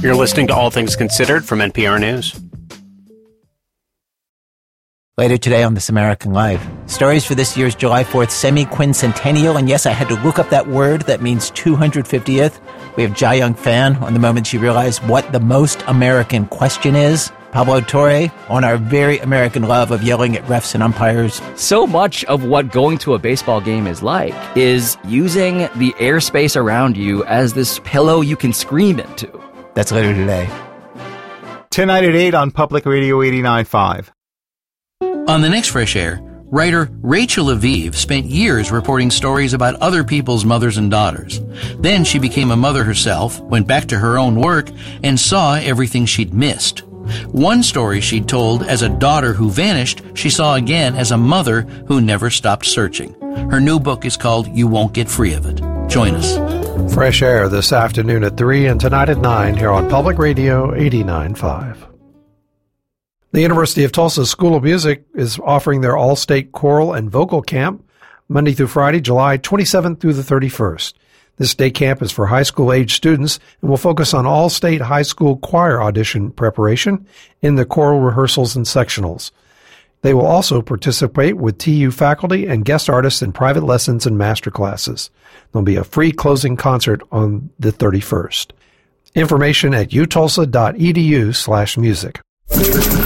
You're listening to All Things Considered from NPR News. Later today on This American Life, stories for this year's July 4th semi-quincentennial. And yes, I had to look up that word. That means 250th. We have Jia Young Fan on the moment she realized what the most American question is. Pablo Torre on our very American love of yelling at refs and umpires. So much of what going to a baseball game is like is using the airspace around you as this pillow you can scream into. That's later today. Tonight at 8 on Public Radio 89.5. On the next Fresh Air, writer Rachel Aviv spent years reporting stories about other people's mothers and daughters. Then she became a mother herself, went back to her own work, and saw everything she'd missed. One story she'd told as a daughter who vanished, she saw again as a mother who never stopped searching. Her new book is called You Won't Get Free of It. Join us. Fresh Air this afternoon at 3 and tonight at 9 here on Public Radio 89.5. The University of Tulsa School of Music is offering their all-state choral and vocal camp Monday through Friday, July 27th through the 31st. This day camp is for high school-age students and will focus on all-state high school choir audition preparation in the choral rehearsals and sectionals. They will also participate with TU faculty and guest artists in private lessons and master classes. There'll be a free closing concert on the 31st. Information at utulsa.edu/music.